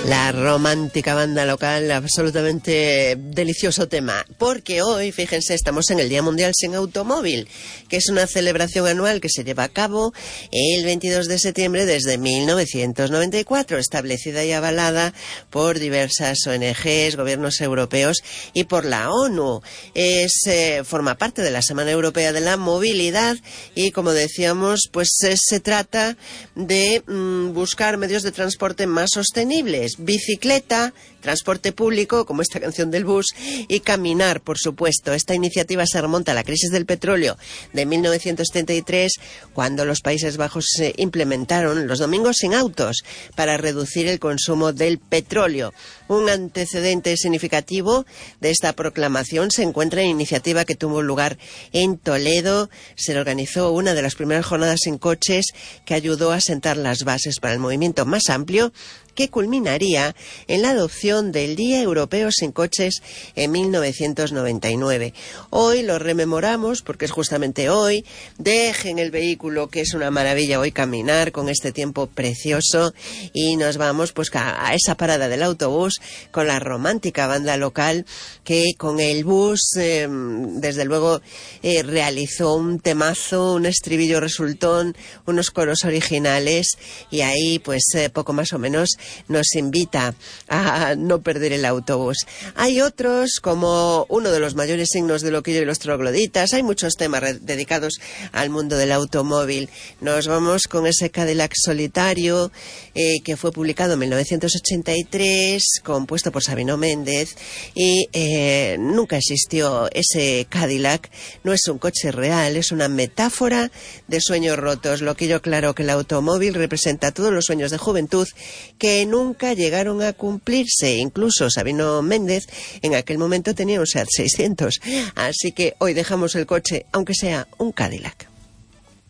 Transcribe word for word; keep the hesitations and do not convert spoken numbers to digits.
La romántica banda local, absolutamente delicioso tema, porque hoy, fíjense, estamos en el Día Mundial Sin Automóvil, que es una celebración anual que se lleva a cabo el veintidós de septiembre desde mil novecientos noventa y cuatro, establecida y avalada por diversas O N Ges, gobiernos europeos y por la ONU. Es, eh, forma parte de la Semana Europea de la Movilidad y, como decíamos, pues eh, se trata de mm, buscar medios de transporte más sostenibles. Bicicleta, transporte público, como esta canción del bus, y caminar, por supuesto. Esta iniciativa se remonta a la crisis del petróleo de mil novecientos setenta y tres, cuando los Países Bajos se implementaron los domingos sin autos para reducir el consumo del petróleo. Un antecedente significativo de esta proclamación se encuentra en iniciativa que tuvo lugar en Toledo. Se organizó una de las primeras jornadas sin coches que ayudó a sentar las bases para el movimiento más amplio, que culminaría en la adopción del Día Europeo Sin Coches en mil novecientos noventa y nueve. Hoy lo rememoramos porque es justamente hoy. Dejen el vehículo, que es una maravilla hoy caminar con este tiempo precioso, y nos vamos pues a esa parada del autobús con la romántica banda local que con el bus eh, desde luego eh, realizó un temazo, un estribillo resultón, unos coros originales, y ahí pues eh, poco más o menos nos invita a no perder el autobús. Hay otros, como uno de los mayores signos de loquillo y los trogloditas. Hay muchos temas dedicados al mundo del automóvil. Nos vamos con ese Cadillac solitario eh, que fue publicado en mil novecientos ochenta y tres, compuesto por Sabino Méndez, y eh, nunca existió ese Cadillac. No es un coche real, es una metáfora de sueños rotos. Loquillo claro que el automóvil representa todos los sueños de juventud que nunca llegaron a cumplirse. Incluso Sabino Méndez en aquel momento tenía un SEAT seiscientos. Así que hoy dejamos el coche, aunque sea un Cadillac.